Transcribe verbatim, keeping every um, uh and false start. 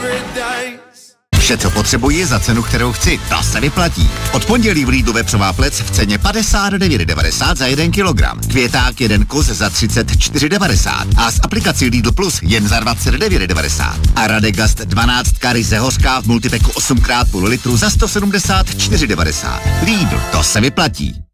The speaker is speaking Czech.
Vše, co potřebuji za cenu, kterou chci, to se vyplatí. Od pondělí v Lidlu vepřová plec v ceně padesát devět devadesát za jeden kilogram. Květák jeden kus za třicet čtyři devadesát a s aplikací Lidl Plus jen za dvacet devět devadesát. A Radegast dvanáct ryze hořká v multipeku osm krát půl litru za sto sedmdesát čtyři devadesát. Lidl, to se vyplatí.